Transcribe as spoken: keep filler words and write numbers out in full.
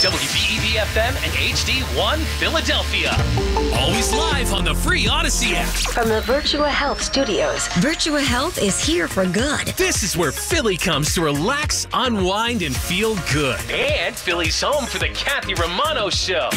W B E V F M and H D one Philadelphia. Always live on the free Odyssey app. From the Virtua Health Studios. Virtua Health is here for good. This is where Philly comes to relax, unwind, and feel good. And Philly's home for the Kathy Romano Show.